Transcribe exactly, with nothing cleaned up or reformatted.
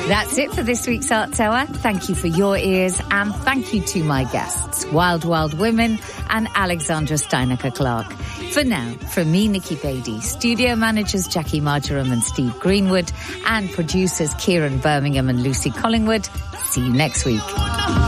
That's it for this week's Arts Hour. Thank you for your ears, and thank you to my guests, Wild Wild Women and Alexandra Steinecker-Clark. For now, from me, Nikki Beattie, studio managers Jackie Marjoram and Steve Greenwood, and producers Kieran Birmingham and Lucy Collingwood, see you next week.